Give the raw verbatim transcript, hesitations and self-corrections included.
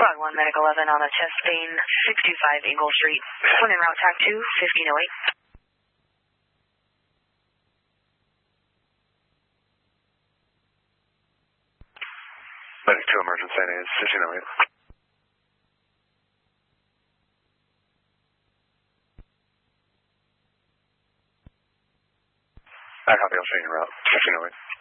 Squad one, Medic eleven on the chest vein, six two five Eagle Street. One en route, tac two, fifteen oh eight. Medic two, emergency is fifteen oh eight. I copy, I'll show you en route, fifteen oh eight.